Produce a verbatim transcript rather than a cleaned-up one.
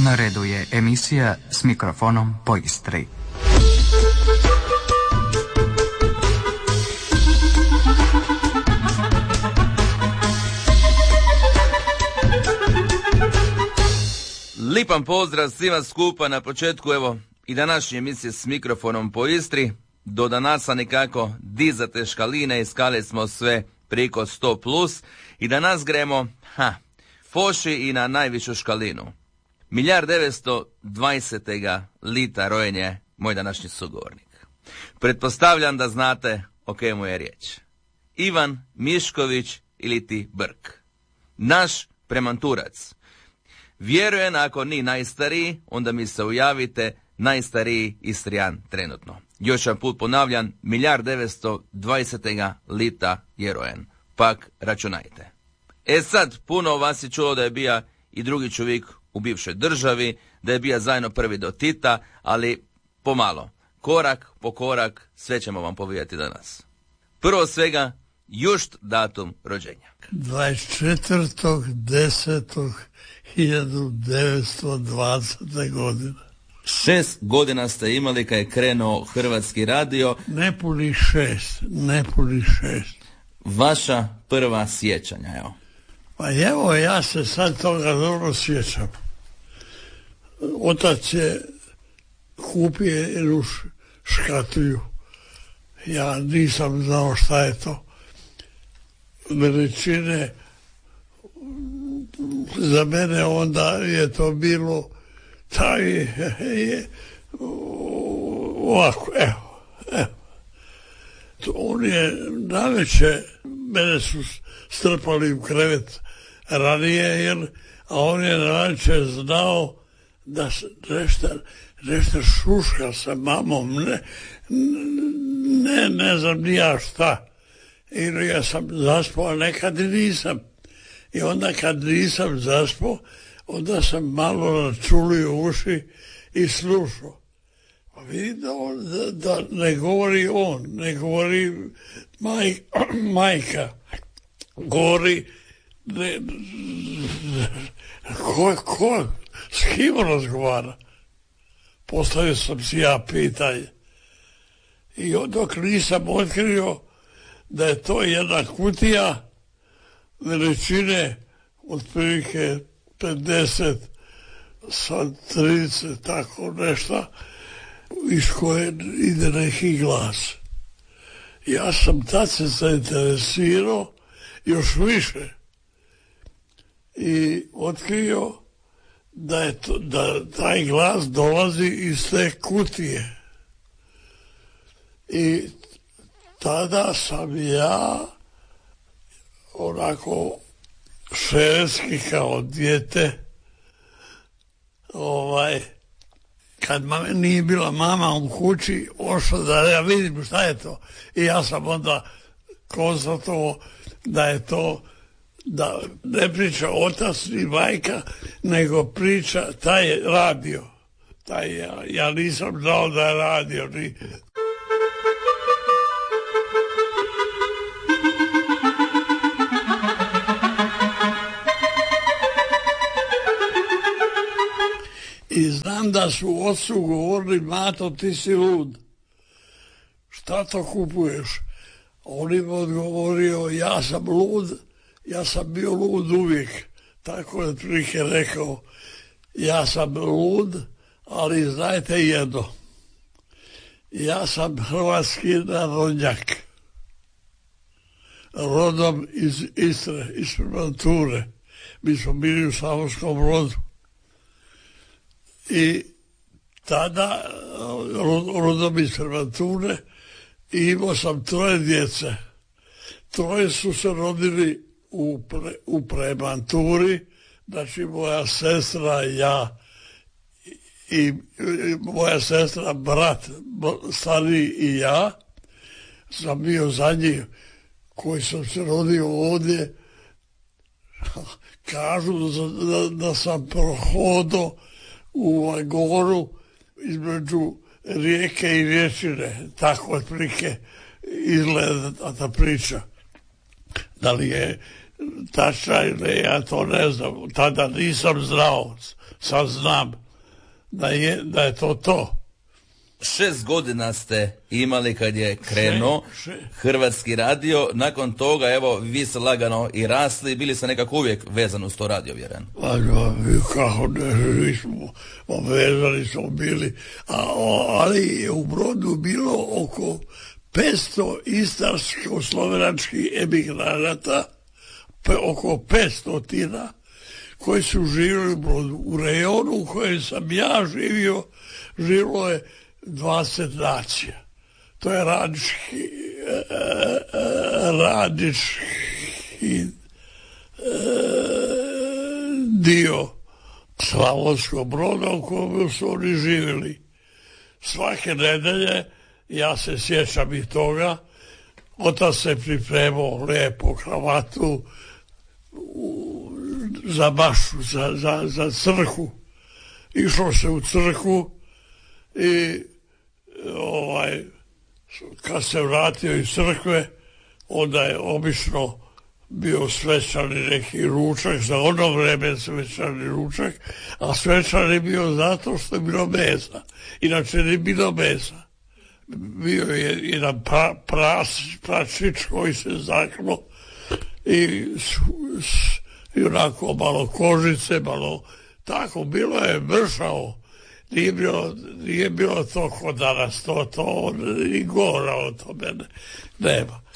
Na redu je emisija S mikrofonom po Istri. Lipan pozdrav svima skupa na početku, evo, i današnje emisije S mikrofonom po Istri. Do danasa nekako dizate škaline i skale smo sve preko sto plus i danas gremo, ha, foši i na najvišu škalinu. Milijard devetsto dvadesetega lita rojen je moj današnji sugovornik. Pretpostavljam da znate o kemu je riječ. Ivan Mišković ili ti Brk. Naš premanturac. Vjerujem, ako ni najstariji, onda mi se ujavite, najstariji Istrijan trenutno. Još jedan put ponavljam, milijard devetsto dvadesetega lita je rojen. Pak računajte. E sad, puno vas je čulo da je bija i drugi čovjek u bivšoj državi, da je bija zajedno prvi do Tita, ali pomalo, korak po korak, sve ćemo vam povijati danas. Prvo svega, just datum rođenja. dvadeset četvrtog desetog hiljadu devetsto dvadesete godine. Šest godina ste imali kad je krenuo Hrvatski radio. Ne puni šest, ne puni šest. Vaša prva sjećanja, evo. Pa evo, ja se sad toga dobro sjećam. Otac je kupio jednu škatlju. Ja nisam znao šta je to. Veličine, za mene onda je to bilo taj je ovako, evo, evo. On je navečer, mene su strpali u krevet ranije, jer, a on je navečer znao da se nešto, nešto šuška sa mamom, ne, ne, ne znam ni ja šta. I ja sam zaspao, a nekad i nisam. I onda kad nisam zaspao, onda sam malo načulio uši i slušao. Pa vidim da, on, da, da ne govori on, ne govori maj, majka, govori ne, ko, ko, s kim razgovara. Postavio sam si ja pitanje. I dok nisam otkrio da je to jedna kutija veličine otprilike pedeset sa trideset, tako nešto, iz koje ide neki glas. Ja sam tad se zainteresirao još više i otkrio da, je to, da taj glas dolazi iz te kutije. I tada sam ja onako šeretski kao dijete, ovaj, kad mame, nije bila mama u kući, ošao da ja vidim šta je to. I ja sam onda konstatovao da je to, da ne priča otac ni majka, nego priča taj radio. Taj, ja, ja nisam znao da je radio ni... I znam da su ocu govorili, Mato, ti si lud. Šta to kupuješ? On im odgovorio, ja sam lud, ja sam bio lud uvijek. Tako je otprilike rekao, ja sam lud, ali znajte jedno. Ja sam hrvatski narodnjak. Rodom iz Istre, iz Premanture. Mi smo bili u Slavonskom Brodu. I tada, rodom iz Premanture, i imao sam troje djece. Troje su se rodili u, pre, u Premanturi, znači moja sestra, ja i, i moja sestra, brat stariji i ja, sam bio zadnji koji sam se rodio ovdje. Kažu da, da, da sam prohodao u goru između rijeke i riječine, tako otprilike izgleda ta priča. Da li je tačna ili ja to ne znam. Tada nisam znao, sad znam da je, da je to to. Šest godina ste imali kad je krenuo Hrvatski radio. Nakon toga, evo, vi ste lagano i rasli i bili ste nekako uvijek vezani uz to radio, vjerujem. Kako ne, mi smo vezani smo bili, a, ali je u Brodu bilo oko petsto istarsko-slovenačkih emigranata, oko petsto tina, koji su živjeli u Brodu. U rejonu u kojem sam ja živio, živilo je dvadeset nacija. To je radnički, radnički dio Slavonskog Broda u kojem su oni živjeli. Svake nedelje, ja se sjećam i toga, otac se pripremao lijepo kravatu za mašu, za, za, za crkvu. Išlo se u crkvu i ovaj, kad se vratio iz crkve, onda je obično bio svečani neki ručak, za ono vreme svečani ručak, a svečan je bio zato što je bilo mesa. Inače nije bilo mesa. Bio je jedan pra, pras, pračić koji se zaklo i, i onako malo kožice, malo tako, bilo je mršavo. Nije bilo, nije bilo to kod danas, to, to i gora od tome nema.